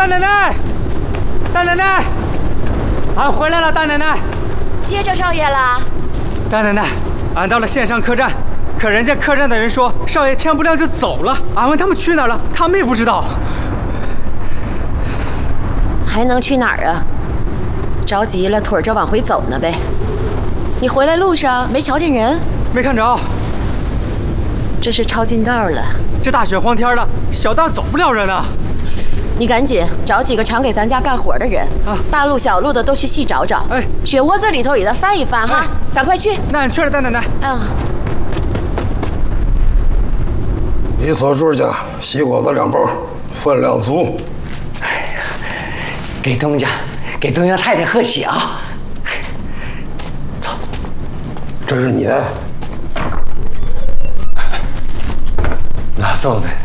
大奶奶，大奶奶，俺回来了，大奶奶。 接着少爷了。 大奶奶，俺到了县上客栈，可人家客栈的人说少爷天不亮就走了。俺问他们去哪儿了，他们也不知道。 还能去哪儿啊？着急了，腿着往回走呢呗。你回来路上没瞧见人？ 没看着。 这是抄近道了。 这大雪荒天的，小道走不了人啊。 你赶紧找几个常给咱家干活的人啊，大路小路的都去细找找。哎，雪窝子里头也得翻一翻哈，赶快去。 那俺去了，大奶奶。 嗯。 李锁柱家西瓜子2包，分量足。 哎呀，给东家太太贺喜啊！走， 这是你的。 哪奏的？